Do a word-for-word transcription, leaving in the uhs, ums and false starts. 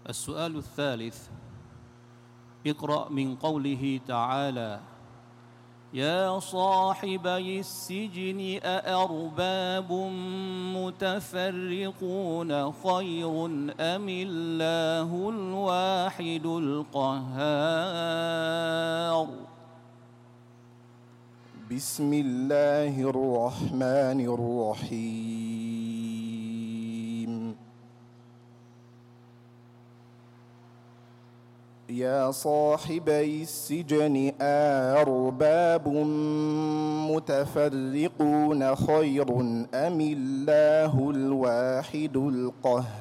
السؤال الثالث: اقرأ من قوله تعالى: يا صاحبي السجن أأرباب متفرقون خير أم الله الواحد القهار. بسم الله الرحمن الرحيم. يا صاحبي السجن أأرباب متفرقون خير أم الله الواحد القهار.